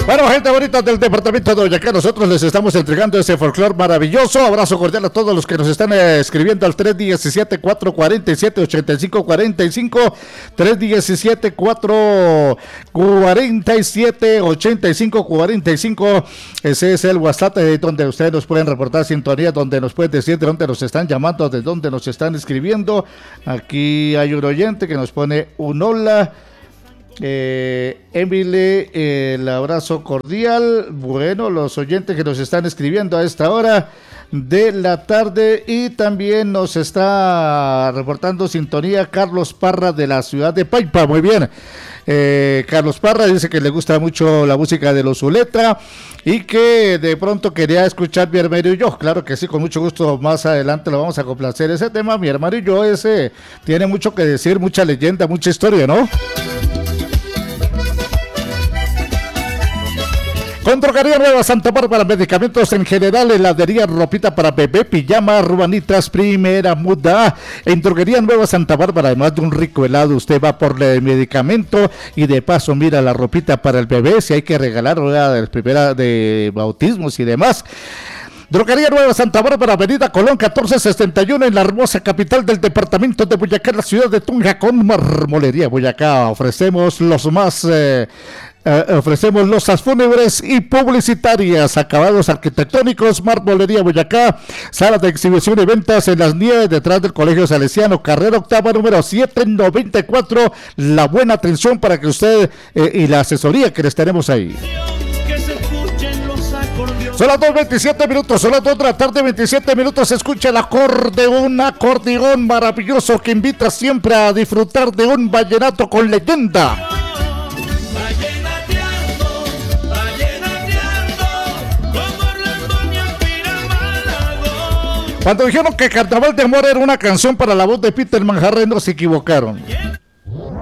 Bueno, gente bonita del departamento de Boyacá, nosotros les estamos entregando ese folclor maravilloso. Abrazo cordial a todos los que nos están escribiendo al 317-447-8545, 317-447-8545. Ese es el WhatsApp donde ustedes nos pueden reportar sintonía, donde nos pueden decir de dónde nos están llamando, de dónde nos están escribiendo. Aquí hay un oyente que nos pone un hola. Emily, el abrazo cordial. Bueno, los oyentes que nos están escribiendo a esta hora de la tarde, y también nos está reportando sintonía Carlos Parra de la ciudad de Paipa. Muy bien, Carlos Parra dice que le gusta mucho la música de los Zuleta y que de pronto quería escuchar Mi Hermano y Yo. Claro que sí, con mucho gusto, más adelante lo vamos a complacer. Ese tema, Mi Hermano y Yo, ese tiene mucho que decir, mucha leyenda, mucha historia, ¿no? Con Droguería Nueva Santa Bárbara, medicamentos en general, heladería, ropita para bebé, pijama, rubanitas, primera muda. En Droguería Nueva Santa Bárbara, además de un rico helado, usted va por el medicamento y de paso mira la ropita para el bebé, si hay que regalar de primera de bautismos y demás. Droguería Nueva Santa Bárbara, avenida Colón 1461, en la hermosa capital del departamento de Boyacá, la ciudad de Tunja, con Marmolería Boyacá. Ofrecemos losas fúnebres y publicitarias, acabados arquitectónicos. Marmolería Boyacá, sala de exhibición y ventas en Las Nieves, detrás del Colegio Salesiano, carrera octava, número 794. La buena atención para que usted y la asesoría que les tenemos ahí. Son las 2:27 minutos, son las 2 de la tarde, 27 minutos. Se escucha el acordeón maravilloso que invita siempre a disfrutar de un vallenato con leyenda. Cuando dijeron que Carnaval de Amor era una canción para la voz de Peter Manjarre, no se equivocaron.